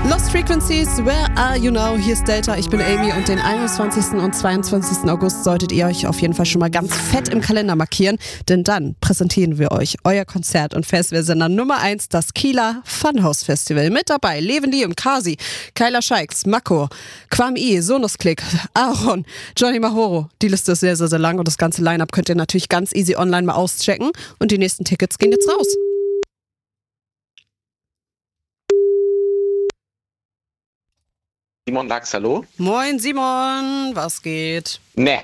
Lost Frequencies, where are you now? Hier ist Delta, ich bin Amy und den 21. und 22. August solltet ihr euch auf jeden Fall schon mal ganz fett im Kalender markieren, denn dann präsentieren wir euch euer Konzert- und Festivalsender Nummer 1, das Kieler Funhouse Festival. Mit dabei Levendi und Kasi, Kyla Scheiks, Mako, Kwame, Sonusklick, Aaron, Johnny Mahoro. Die Liste ist sehr, sehr, sehr lang und das ganze Line-Up könnt ihr natürlich ganz easy online mal auschecken und die nächsten Tickets gehen jetzt raus. Simon Lachs, hallo? Moin Simon, was geht? Ne.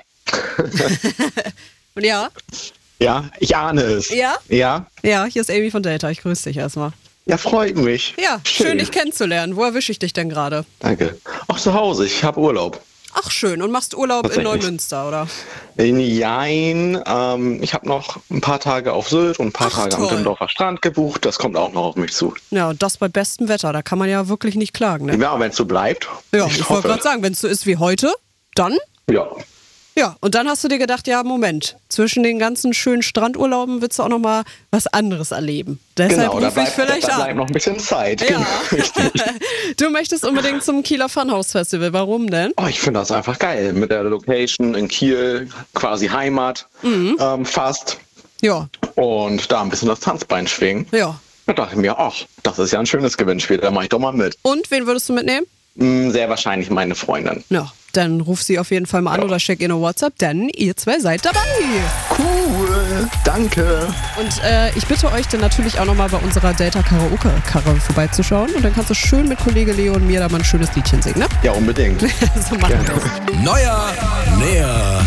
Und ja? Ja, ich ahne es. Ja? Ja? Ja, hier ist Amy von Delta, ich grüße dich erstmal. Ja, freut mich. Ja, schön dich kennenzulernen. Wo erwische ich dich denn gerade? Danke. Auch zu Hause, ich habe Urlaub. Ach schön, und machst Urlaub in Neumünster, oder? Jein, ich habe noch ein paar Tage auf Sylt und ein paar Tage am Dündorfer Strand gebucht. Das kommt auch noch auf mich zu. Ja, und das bei bestem Wetter, da kann man ja wirklich nicht klagen, ne? Ja, wenn es so bleibt. Ja, ich wollte gerade sagen, wenn es so ist wie heute, dann? Ja. Ja, und dann hast du dir gedacht, ja, Moment, zwischen den ganzen schönen Strandurlauben willst du auch noch mal was anderes erleben. Deshalb Genau, rufe ich vielleicht da an. bleibt noch ein bisschen Zeit. Ja. Genau. Du möchtest unbedingt zum Kieler Funhouse Festival. Warum denn? Oh, ich finde das einfach geil. Mit der Location in Kiel, quasi Heimat, fast. Ja. Und da ein bisschen das Tanzbein schwingen. Ja. Da dachte ich mir, ach, das ist ja ein schönes Gewinnspiel, da mache ich doch mal mit. Und wen würdest du mitnehmen? Sehr wahrscheinlich meine Freundin. Ja, dann ruf sie auf jeden Fall mal an oder schick ihr eine WhatsApp, denn ihr zwei seid dabei. Cool, danke. Und ich bitte euch dann natürlich auch nochmal bei unserer Delta Karaoke-Karre vorbeizuschauen und dann kannst du schön mit Kollege Leo und mir da mal ein schönes Liedchen singen, ne? Ja, unbedingt. So machen wir es. Neuer, näher.